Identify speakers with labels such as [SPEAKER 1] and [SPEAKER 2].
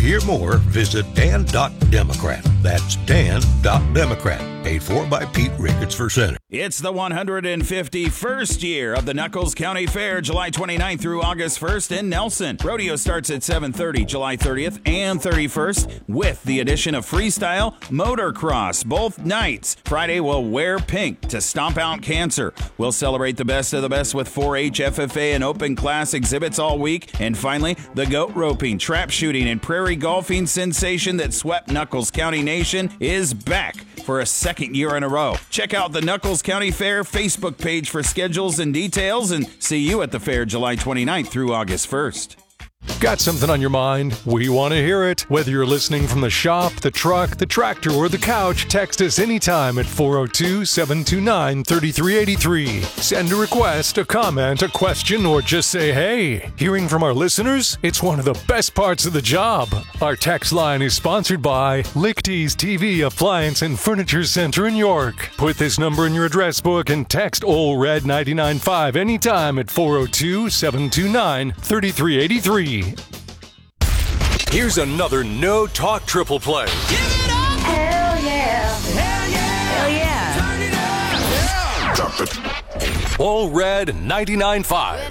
[SPEAKER 1] hear more, visit Dan.Democrat. That's Dan.Democrat. Paid for by Pete Ricketts for Senate.
[SPEAKER 2] It's the 151st year of the Knuckles County Fair, July 29th through August 1st in Nelson. Rodeo starts at 7:30, July 30th and 31st, with the addition of freestyle, motocross, both nights. Friday, we'll wear pink to stomp out cancer. We'll celebrate the best of the best with 4-H, FFA, and open class exhibits all week. And finally, the goat roping, trap shooting, and prairie golfing sensation that swept Knuckles County Nation is back for a second year in a row. Check out the Knuckles County Fair Facebook page for schedules and details, and see you at the fair July 29th through August 1st.
[SPEAKER 3] Got something on your mind? We want to hear it. Whether you're listening from the shop, the truck, the tractor, or the couch, text us anytime at 402-729-3383. Send a request, a comment, a question, or just say hey. Hearing from our listeners? It's one of the best parts of the job. Our text line is sponsored by Lichty's TV Appliance and Furniture Center in York. Put this number in your address book and text OLRED 995 anytime at 402-729-3383. Here's another No Talk Triple Play.
[SPEAKER 4] Give it up!
[SPEAKER 5] Hell yeah!
[SPEAKER 4] Hell yeah!
[SPEAKER 5] Hell yeah!
[SPEAKER 4] Turn it up! Yeah!
[SPEAKER 3] Drop it. All Red 99.5.